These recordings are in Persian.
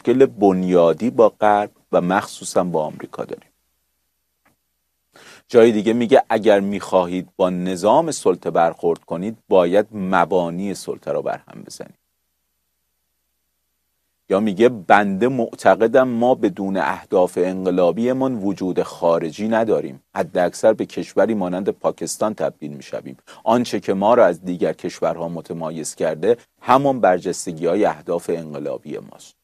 مشکل بنیادی با غرب و مخصوصا با آمریکا داریم. جای دیگه میگه اگر میخواهید با نظام سلطه برخورد کنید باید مبانی سلطه را برهم بزنید. یا میگه بنده معتقدم ما بدون اهداف انقلابیمان وجود خارجی نداریم، حد اکثر به کشوری مانند پاکستان تبدیل میشویم. آنچه که ما را از دیگر کشورها متمایز کرده همان برجستگی های اهداف انقلابی ماست.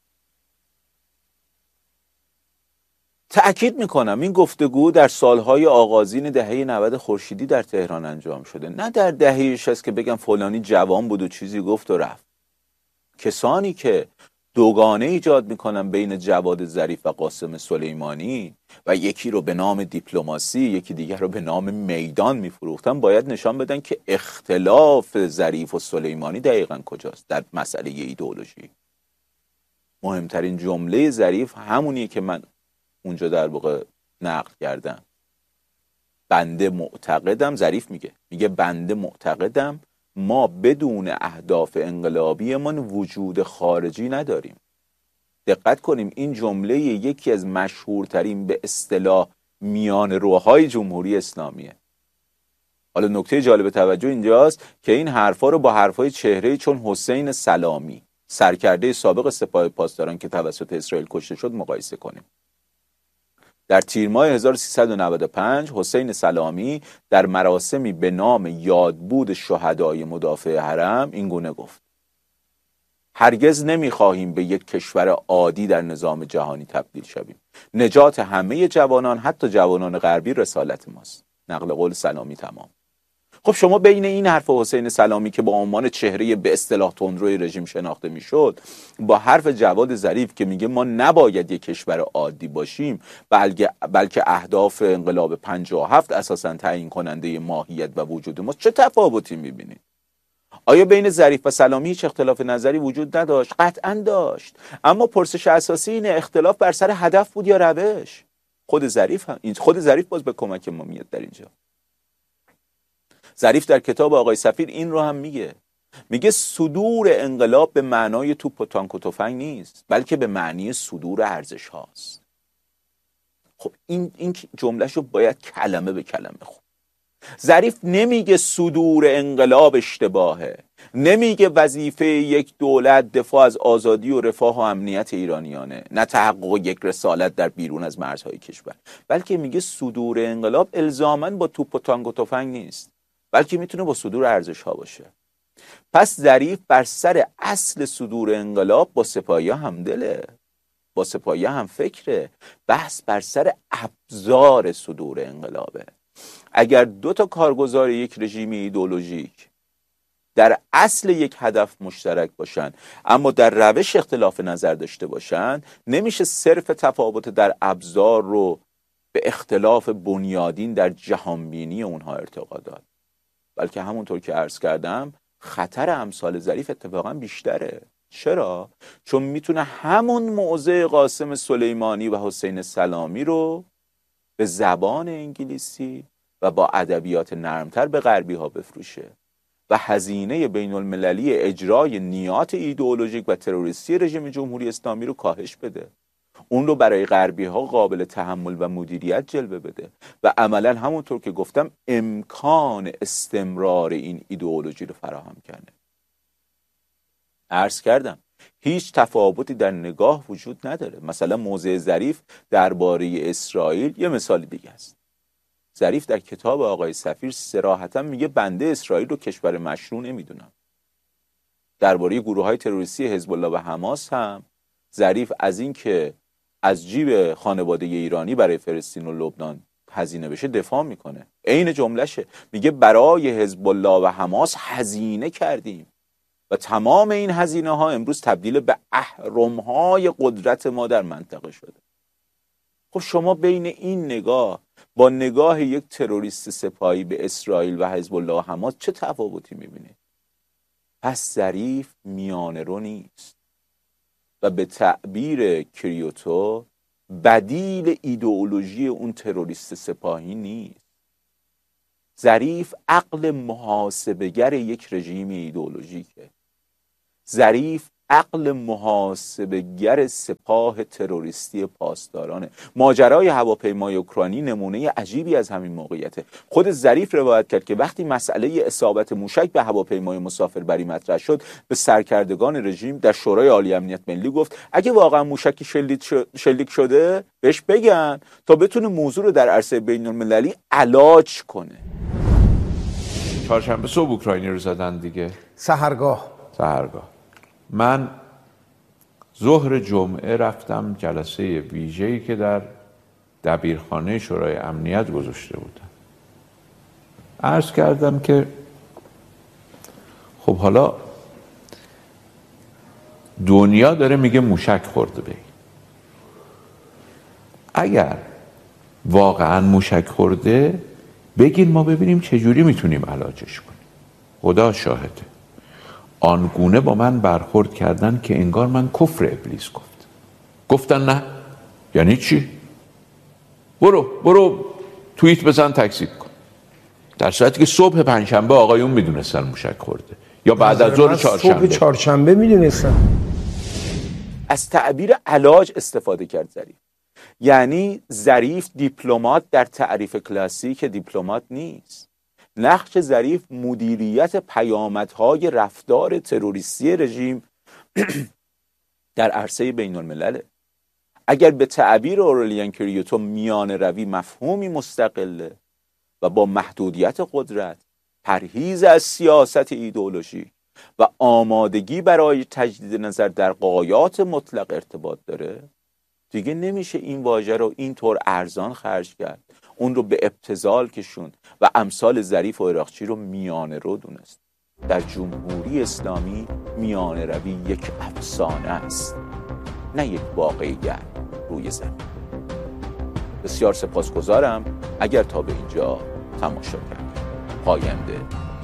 تأکید میکنم این گفتگو در سالهای آغازین دهه 90 خورشیدی در تهران انجام شده، نه در دهه 60 که بگم فلانی جوان بود و چیزی گفت و رفت. کسانی که دوگانه ایجاد میکنن بین جواد ظریف و قاسم سلیمانی و یکی رو به نام دیپلماسی یکی دیگر رو به نام میدان میفروختن باید نشان بدن که اختلاف ظریف و سلیمانی دقیقاً کجاست در مسئله ایدئولوژی. مهمترین جمله ظریف همونیه که من اونجا در واقع نقل کردم. بنده معتقدم، ظریف میگه بنده معتقدم ما بدون اهداف انقلابیمان وجود خارجی نداریم. دقت کنیم این جمله یکی از مشهورترین به اصطلاح میان روهای جمهوری اسلامیه. حالا نکته جالب توجه اینجاست که این حرفا رو با حرفای چهره‌ای چون حسین سلامی سرکرده سابق سپاه پاسداران که توسط اسرائیل کشته شد مقایسه کنیم. در تیر ماه 1395 حسین سلامی در مراسمی به نام یادبود شهدای مدافع حرم این گونه گفت: هرگز نمیخواهیم به یک کشور عادی در نظام جهانی تبدیل شویم. نجات همه جوانان، حتی جوانان غربی، رسالت ماست. نقل قول سلامی تمام. خب شما بین این حرف حسین سلامی که با عنوان چهره به اصطلاح تندروی رژیم شناخته میشد با حرف جواد ظریف که میگه ما نباید یک کشور عادی باشیم بلکه اهداف انقلاب 57 اساساً تعیین کننده ماهیت و وجود ما، چه تفاوتی میبینید؟ آیا بین ظریف و سلامی هیچ اختلاف نظری وجود نداشت؟ قطعاً داشت، اما پرسش اساسی اینه اختلاف بر سر هدف بود یا روش؟ خود ظریف باز به کمک ما میاد در اینجا. ظریف در کتاب آقای سفیر این رو هم میگه صدور انقلاب به معنای توپ و تانک و تفنگ نیست، بلکه به معنی صدور ارزش هاست. خب این جملهش رو باید کلمه به کلمه خون. ظریف نمیگه صدور انقلاب اشتباهه، نمیگه وظیفه یک دولت دفاع از آزادی و رفاه و امنیت ایرانیانه، نه تحقق یک رسالت در بیرون از مرزهای کشور، بلکه میگه صدور انقلاب الزاماً با توپ و تانک و تفنگ نیست، بلکه میتونه با صدور ارزش ها باشه. پس ظریف بر سر اصل صدور انقلاب با سپاهی‌ها همدله، با سپاهی‌ها هم فکره. بحث بر سر ابزار صدور انقلابه. اگر دو تا کارگزار یک رژیم ایدئولوژیک در اصل یک هدف مشترک باشن اما در روش اختلاف نظر داشته باشن، نمیشه صرف تفاوت در ابزار رو به اختلاف بنیادین در جهانبینی اونها ارتقا داد، بلکه همونطور که عرض کردم خطر امثال ظریف اتفاقا بیشتره. چرا؟ چون میتونه همون موضع قاسم سلیمانی و حسین سلامی رو به زبان انگلیسی و با ادبیات نرمتر به غربی ها بفروشه و هزینه بین المللی اجرای نیات ایدئولوژیک و تروریستی رژیم جمهوری اسلامی رو کاهش بده، اون رو برای غربی ها قابل تحمل و مدیریت جلوه بده و عملا همونطور که گفتم امکان استمرار این ایدئولوژی رو فراهم کرده. عرض کردم هیچ تفاوتی در نگاه وجود نداره. مثلا موضع ظریف درباره اسرائیل یه مثال دیگه است. ظریف در کتاب آقای سفیر صراحتا میگه بنده اسرائیل رو کشور مشروع نمیدونم. درباره گروه‌های تروریستی حزب الله و حماس هم ظریف از این که از جیب خانواده ایرانی برای فلسطین و لبنان هزینه بشه دفاع میکنه. عین جملهشه، میگه برای حزب الله و حماس هزینه کردیم و تمام این هزینه ها امروز تبدیل به اهرم‌های قدرت ما در منطقه شده. خب شما بین این نگاه با نگاه یک تروریست سپاهی به اسرائیل و حزب الله و حماس چه تفاوتی میبینید؟ پس ظریف میانه رو نیست و به تعبیر کریوتو بدیل ایدئولوژی اون تروریست سپاهی نیست. ظریف عقل محاسبه‌گر یک رژیم ایدئولوژیکه. ظریف عقل محاسبه‌گر سپاه تروریستی پاسدارانه. ماجرای هواپیمای اوکراینی نمونه عجیبی از همین موقعیته. خود ظریف روایت کرد که وقتی مسئله اصابت موشک به هواپیمای مسافربری مطرح شد، به سرکردگان رژیم در شورای عالی امنیت ملی گفت اگه واقعا موشکی شلیک شده بهش بگن تا بتونه موضوع رو در عرصه بین‌المللی علاج کنه. چهارشنبه صبح اوکراینی رو زدن دیگه، سحرگاه. من ظهر جمعه رفتم جلسه ویژه‌ای که در دبیرخانه شورای امنیت گذاشته بودن. عرض کردم که خب حالا دنیا داره میگه موشک خورده به این. اگر واقعا موشک خورده بگین ما ببینیم چجوری میتونیم علاجش کنیم. خدا شاهده آنگونه با من برخورد کردن که انگار من کفر ابلیس گفتن نه یعنی چی؟ برو توییت بزن تکذیب کن. در صورتی که صبح پنجشنبه آقایون میدونستن موشک خورده یا بعد از ظهر صبح چهارشنبه میدونستن. از تعبیر علاج استفاده کرد ظریف. یعنی ظریف دیپلمات در تعریف کلاسیک دیپلمات نیست. نقش ظریف مدیریت پیامدهای رفتار تروریستی رژیم در عرصه بین الملله. اگر به تعبیر اورلیان کریوتو میان روی مفهومی مستقله و با محدودیت قدرت، پرهیز از سیاست ایدئولوژی و آمادگی برای تجدید نظر در غایات مطلق ارتباط داره، دیگه نمیشه این واژه رو اینطور ارزان خرج کرد، اون رو به ابتذال کشوند و امثال ظریف و عراقچی رو میانه رو دونست. در جمهوری اسلامی میانه روی یک افسانه است، نه یک واقعیت روی زمین. بسیار سپاسگزارم اگر تا به اینجا تماشا کردید. پاینده